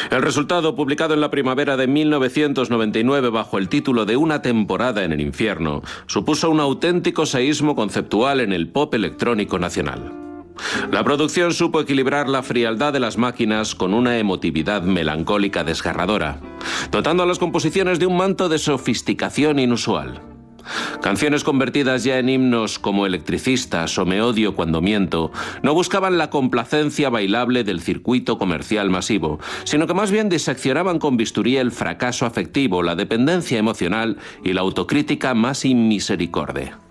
El resultado, publicado en la primavera de 1999 bajo el título de Una temporada en el infierno, supuso un auténtico seísmo conceptual en el pop electrónico nacional. La producción supo equilibrar la frialdad de las máquinas con una emotividad melancólica desgarradora, dotando a las composiciones de un manto de sofisticación inusual. Canciones convertidas ya en himnos como Electricistas o Me odio cuando miento no buscaban la complacencia bailable del circuito comercial masivo, sino que más bien diseccionaban con bisturí el fracaso afectivo, la dependencia emocional y la autocrítica más inmisericorde.